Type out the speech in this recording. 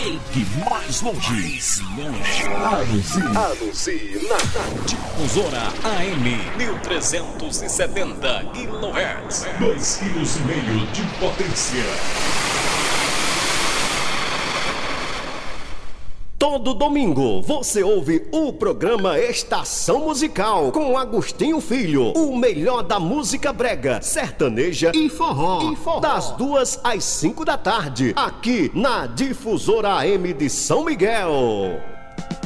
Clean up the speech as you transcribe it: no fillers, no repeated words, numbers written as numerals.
Chegue mais longe. Anuncie na Difusora AM 1370 kHz. 2,5 kg de potência. Todo domingo você ouve o programa Estação Musical com Agostinho Filho, o melhor da música brega, sertaneja e forró. Das 2 às 5 da tarde, aqui na Difusora AM de São Miguel.